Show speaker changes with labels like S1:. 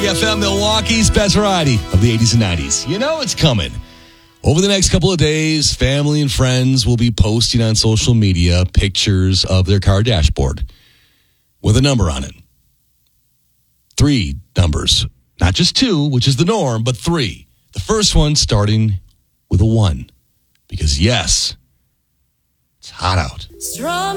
S1: FM, Milwaukee's best variety of the 80s and 90s. You know it's coming. Over the next couple of days, family and friends will be posting on social media pictures of their car dashboard with a number on it. 3 numbers. Not just 2, which is the norm, but 3. The first one starting with a 1. Because yes, it's hot out.